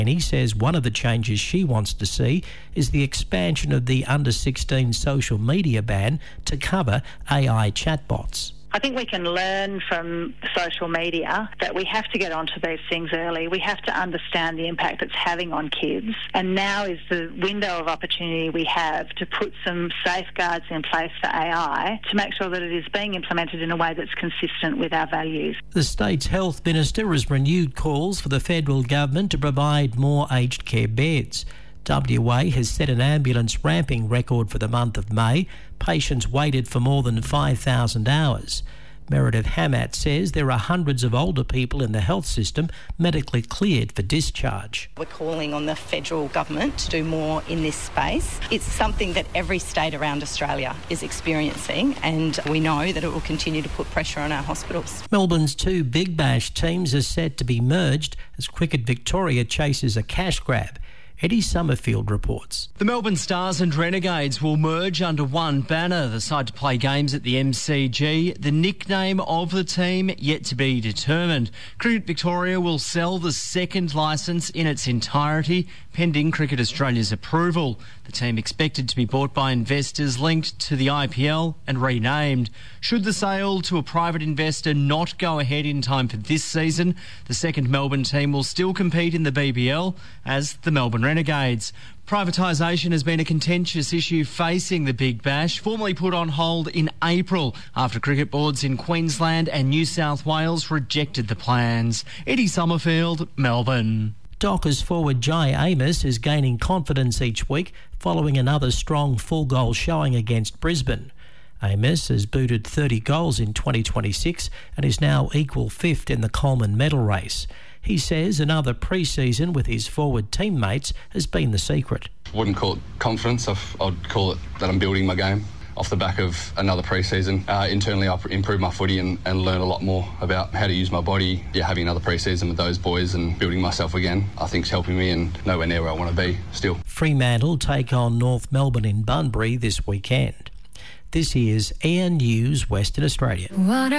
And he says one of the changes she wants to see is the expansion of the under-16 social media ban to cover AI chatbots. I think we can learn from social media that we have to get onto these things early. We have to understand the impact it's having on kids. And now is the window of opportunity we have to put some safeguards in place for AI to make sure that it is being implemented in a way that's consistent with our values. The state's health minister has renewed calls for the federal government to provide more aged care beds. WA has set an ambulance ramping record for the month of May. Patients waited for more than 5,000 hours. Meredith Hammett says there are hundreds of older people in the health system medically cleared for discharge. We're calling on the federal government to do more in this space. It's something that every state around Australia is experiencing, and we know that it will continue to put pressure on our hospitals. Melbourne's two Big Bash teams are set to be merged as Cricket Victoria chases a cash grab. Eddie Summerfield reports. The Melbourne Stars and Renegades will merge under one banner. The side to play games at the MCG. The nickname of the team yet to be determined. Cricket Victoria will sell the second licence in its entirety, pending Cricket Australia's approval. The team expected to be bought by investors linked to the IPL and renamed. Should the sale to a private investor not go ahead in time for this season, the second Melbourne team will still compete in the BBL as the Melbourne Renegades. Privatisation has been a contentious issue facing the Big Bash, formally put on hold in April after cricket boards in Queensland and New South Wales rejected the plans. Eddie Summerfield, Melbourne. Dockers forward Jai Amos is gaining confidence each week following another strong full-goal showing against Brisbane. Amos has booted 30 goals in 2026 and is now equal fifth in the Coleman medal race. He says another pre-season with his forward teammates has been the secret. Wouldn't call it confidence. I'd call it that I'm building my game off the back of another pre-season. Internally, I've improved my footy and learned a lot more about how to use my body. Having another pre-season with those boys and building myself again, I think is helping me and nowhere near where I want to be still. Fremantle take on North Melbourne in Bunbury this weekend. This is Air News Western Australia.